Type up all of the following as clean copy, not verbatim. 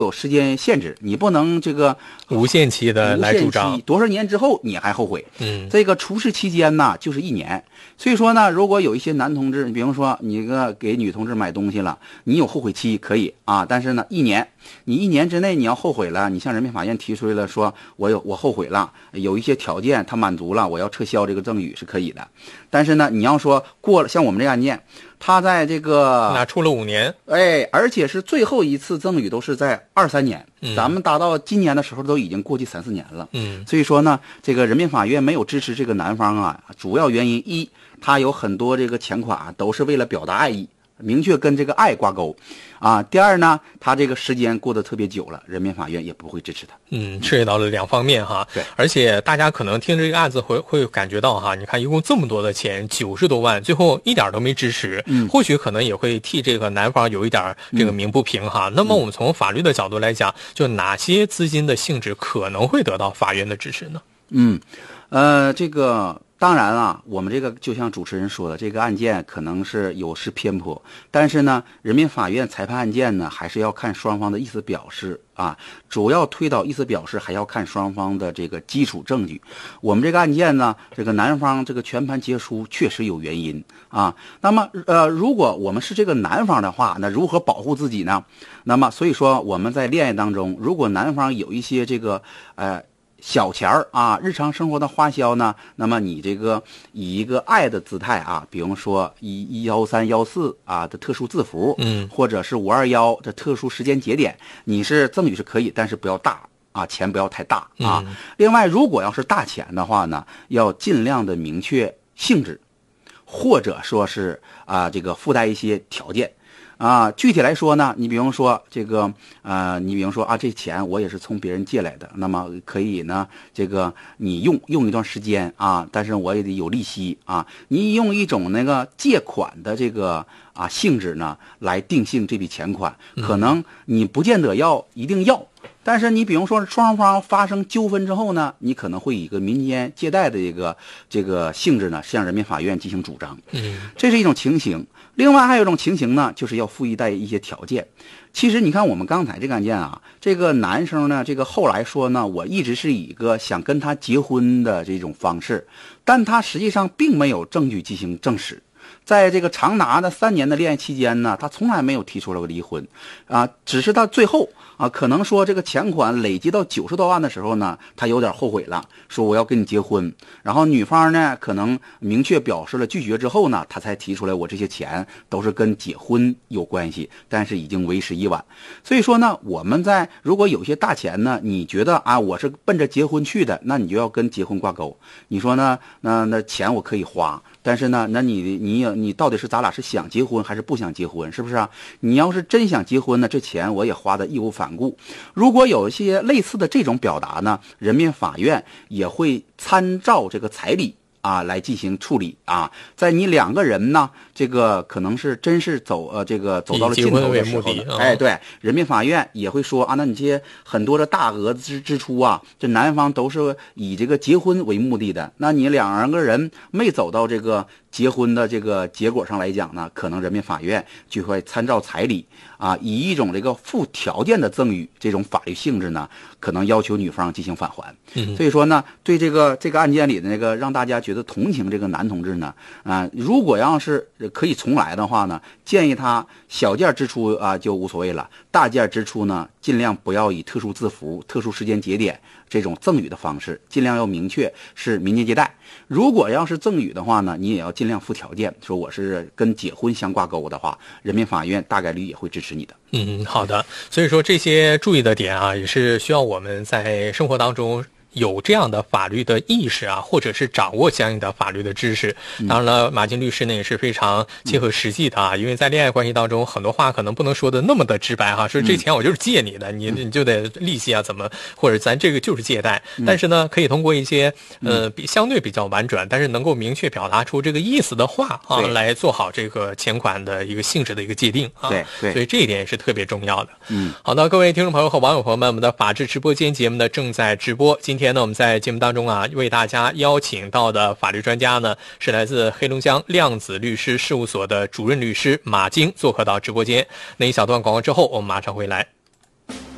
有时间限制，你不能这个无限期的来主张， 多少年之后你还后悔。这个除斥期间呢就是1年。所以说呢，如果有一些男同志，比如说你给女同志买东西了，你有后悔期可以啊，但是呢1年，你1年之内你要后悔了，你向人民法院提出来了，说我后悔了，有一些条件他满足了，我要撤销这个赠与是可以的。但是呢，你要说过了，像我们这个案件，他在这个那出了5年， 而且是最后一次赠与都是在23年，咱们达到今年的时候都已经过去3、4年了。所以说呢，这个人民法院没有支持这个男方啊，主要原因一，他有很多这个钱款都是为了表达爱意，明确跟这个爱挂钩啊。第二呢，他这个时间过得特别久了，人民法院也不会支持他。 涉及到了2方面哈。 对， 而且大家可能听这个案子会感觉到哈，你看一共这么多的钱，90多万，最后一点都没支持，或许可能也会替这个男方有一点这个鸣不平哈。那么我们从法律的角度来讲，就哪些资金的性质可能会得到法院的支持呢？ 这个。当然啊，我们这个就像主持人说的，这个案件可能是有失偏颇，但是呢，人民法院裁判案件呢，还是要看双方的意思表示啊，主要推导意思表示还要看双方的这个基础证据。我们这个案件呢，这个男方这个全盘皆输确实有原因啊。那么如果我们是这个男方的话，那如何保护自己呢？那么所以说我们在恋爱当中，如果男方有一些这个小钱儿啊，日常生活的花销呢，那么你这个以一个爱的姿态啊，比如说以13、14啊的特殊字符，或者是521的特殊时间节点，你是赠与是可以，但是不要大啊，钱不要太大啊。另外，如果要是大钱的话呢，要尽量的明确性质，或者说是这个附带一些条件。具体来说呢，你比如说这个这钱我也是从别人借来的，那么可以呢，这个你用一段时间啊，但是我也得有利息啊，你用一种那个借款的这个性质呢来定性这笔钱款，可能你不见得一定要。但是你比如说双方发生纠纷之后呢，你可能会以一个民间借贷的这个性质呢，向人民法院进行主张。这是一种情形。另外还有一种情形呢，就是要附带一些条件。其实你看我们刚才这个案件啊，这个男生呢，这个后来说呢，我一直是以一个想跟他结婚的这种方式，但他实际上并没有证据进行证实。在这个长达的3年的恋爱期间呢，他从来没有提出了离婚只是到最后可能说这个钱款累积到90多万的时候呢，他有点后悔了，说我要跟你结婚。然后女方呢，可能明确表示了拒绝之后呢，他才提出来我这些钱都是跟结婚有关系，但是已经为时已晚。所以说呢，我们如果有些大钱呢，你觉得我是奔着结婚去的，那你就要跟结婚挂钩。你说呢？那钱我可以花，但是呢，那你到底是咱俩是想结婚还是不想结婚，是不是啊？你要是真想结婚呢，这钱我也花的义无反顾。如果有一些类似的这种表达呢，人民法院也会参照这个彩礼来进行处理在你2个人呢，这个可能是真是走到了尽头的时候，对，人民法院也会说那你这些很多的大额支出这男方都是以这个结婚为目的的，那你2个人没走到这个结婚的这个结果上来讲呢，可能人民法院就会参照彩礼以一种这个附条件的赠与这种法律性质呢，可能要求女方进行返还。所以说呢，对这个案件里的那个让大家觉得同情这个男同志呢，如果要是可以重来的话呢，建议他小件支出就无所谓了，大件支出呢尽量不要以特殊字符、特殊时间节点这种赠与的方式，尽量要明确是民间借贷。如果要是赠与的话呢，你也要尽量附条件，说我是跟结婚相挂钩的话，人民法院大概率也会支持你的。 好的。所以说这些注意的点也是需要我们在生活当中有这样的法律的意识或者是掌握相应的法律的知识。当然了，马金律师呢也是非常切合实际的因为在恋爱关系当中，很多话可能不能说的那么的直白说这钱我就是借你的，你就得利息怎么，或者咱这个就是借贷。但是呢，可以通过一些相对比较婉转，但是能够明确表达出这个意思的话来做好这个钱款的一个性质的一个界定对， 所以这一点也是特别重要的。好的，各位听众朋友和网友朋友们，我们的法治直播间节目呢正在直播。今天呢，我们在节目当中为大家邀请到的法律专家呢，是来自黑龙江量子律师事务所的主任律师马晶做客到直播间。那一小段广告之后，我们马上回来。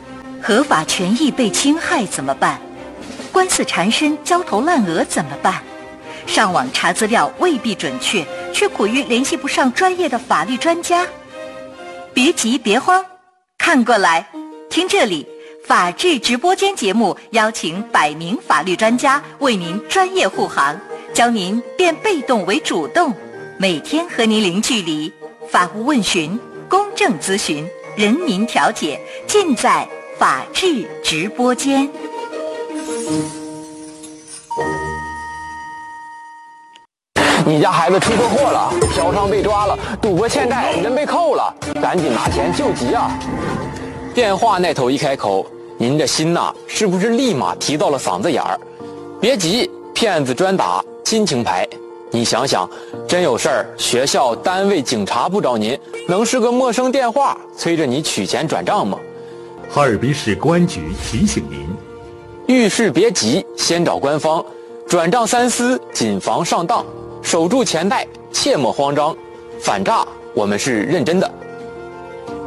合法权益被侵害怎么办？官司缠身、焦头烂额怎么办？上网查资料未必准确，却苦于联系不上专业的法律专家。别急别慌，看过来，听这里，法治直播间节目邀请100名法律专家为您专业护航，教您变被动为主动，每天和您零距离，法务问询、公正咨询、人民调解，尽在法治直播间。 你家孩子出车祸了，嫖娼被抓了，赌博欠债，人被扣了，赶紧拿钱救急啊！电话那头一开口，您这心呐，是不是立马提到了嗓子眼儿？别急，骗子专打亲情牌。你想想，真有事儿，学校、单位、警察不找您，能是个陌生电话催着你取钱转账吗？ 哈尔滨市公安局提醒您： 遇事别急，先找官方，转账三思，谨防上当，守住钱袋，切莫慌张。反诈，我们是认真的。